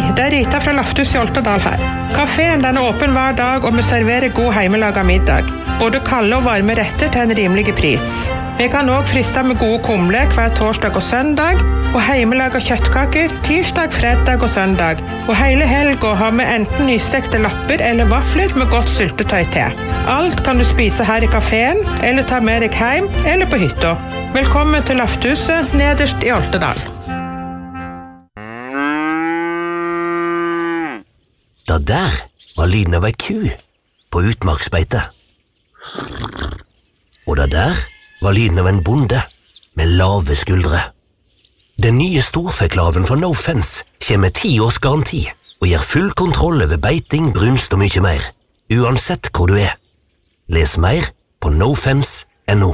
det Rita fra Lafthus i Oltedal her. Kaféen den åpen hver dag, og vi serverer god heimelaga middag. Både kalde og varme retter til en rimelig pris. Vi kan også friste med gode kumle hver torsdag og søndag, og heimelaga kjøttkaker tirsdag, fredag og søndag. Og hele helga har vi enten nystekte lapper eller vafler med godt syltetøy til. Alt kan du spise her i kaféen, eller ta med deg hjem, eller på hytta. Velkommen til Lafthuset, nederst i Oltedal. Det der var lyden av ei ku på utmarksbeite. Og det der var lyden av en bonde med lave skuldre. Den nye storfeklaven for No Fence kommer med 10 års garanti og gir full kontroll over beiting, brunst og mye mer, uansett hvor du er. Les mer på nofence.no.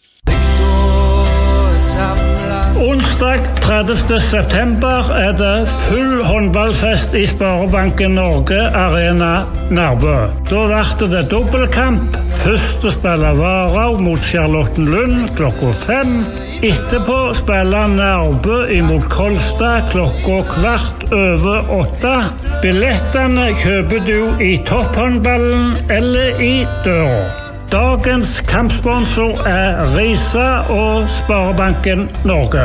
Onsdag 30. september det full håndballfest i Sparebanken Norge Arena Nærbø. Da var det dobbeltkamp. Første spiller Varau mot Charlottenlund klokka 5. Etterpå spiller Nærbø imot Kolstad klokka 7:15. Billettene kjøper du i topphåndballen eller i døra. Dagens kampsponsor Risa og Sparebanken Norge.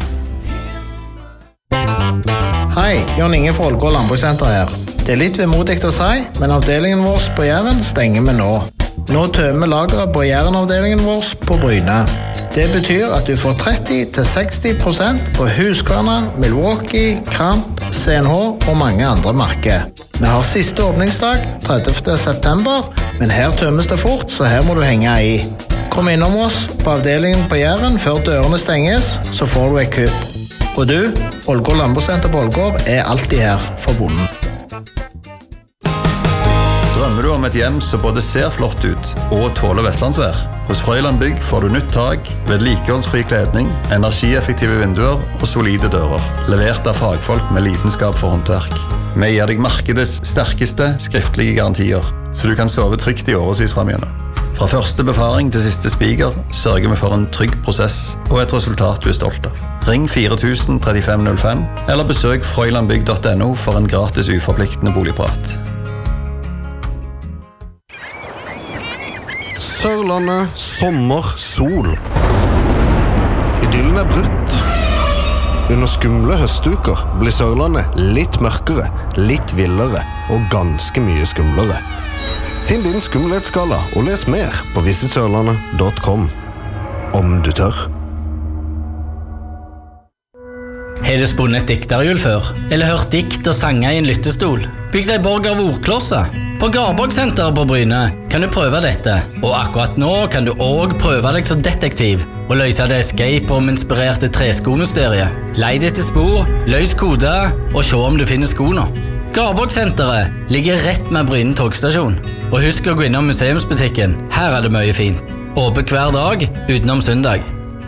Hei, Jon Inge fra Ålgård Landbrukssenter her. Det litt vemodig å si, men avdelingen vår på Jæren stenger vi nå. Nå tømmer lageret på Jæren-avdelingen vår på Bryne. Det betyr at du får 30-60% på Husqvarna, Milwaukee, Kramp, CNH og mange andre merker. Vi har siste åpningsdag, 30. september, men her tømmes det fort, så her må du henge i. Kom innom oss på avdelingen på Jæren før dørene stenges, så får du et kupp. Og du, Ålgård Landbrukssenter på Ålgård alltid her for bonden. Drømmer du om et hjem som både ser flott ut og tåler vestlandsvær? Hos Frøyland Bygg får du nytt tak, vedlikeholdsfri kledning, energieffektive vinduer og solide dører. Levert av fagfolk med lidenskap for håndverk. Vi gir deg markedets sterkeste skriftlige garantier, så du kan sove trygt i årevis fremigjennom. Fra første befaring til siste spiker sørger vi for en trygg prosess og et resultat du stolt av. Ring 4000 3505 eller besøk frøylandbygg.no for en gratis uforpliktende boligprat. Sørlandet, sommer, sol. Idyllen brutt. Under skumle høstuker blir Sørlandet litt mørkere, litt villere og ganske mye skumlere. Finn din skumlighetsskala og les mer på visitsørlandet.com. Om du tør. Har du spunnet et dikterhjul før? Eller hørt dikt og sanger i en lyttestol? Bygg deg borg av ordklosser. På Garborgsenteret på Bryne kan du prøve dette. Og akkurat nå kan du også prøve deg som detektiv og løse det escape-room-inspirerte treskomysteriet. Leid etter spor, løs kode og se om du finner skoene. Garborgsenteret ligger rett med Bryne togstasjon. Og husk å gå innom museumsbutikken. Her det mye fint. Åpent hver dag utenom søndag.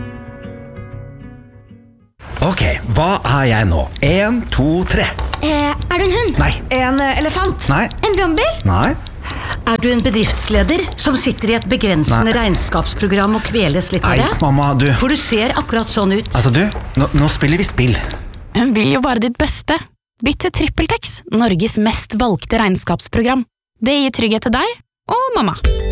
Ok, hva jeg nå? 1, 2, 3. Er du en hund? Nei. En elefant? Nei. En brannbil? Nei. Er du en bedriftsleder som sitter i et begrensende regnskapsprogram og kveles litt av det? Nei, mamma, du. For du ser akkurat sånn ut. Altså du, nå spiller vi spill. Hun vil jo bare ditt beste. Bytt til TrippelTex, Norges mest valgte regnskapsprogram. Det gir trygghet til deg og mamma.